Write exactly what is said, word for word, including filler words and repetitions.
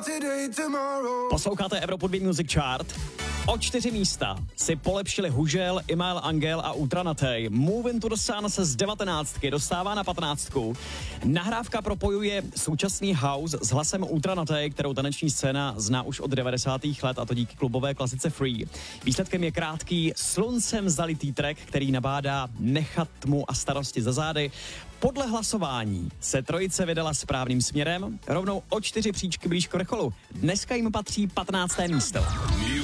Posloucháte Evropu dva Music Chart. O čtyři místa si polepšili Hužel, Imael Angel a Ultranatej. Move Into The Sun se z devatenáctky dostává na patnáctku. Nahrávka propojuje současný house s hlasem Ultranatej, kterou taneční scéna zná už od devadesátých let, a to díky klubové klasice Free. Výsledkem je krátký sluncem zalitý track, který nabádá nechat mu a starosti za zády. Podle hlasování se trojice vydala správným směrem, rovnou o čtyři příčky blíž k vrcholu. Dneska jim patří patnácté místo.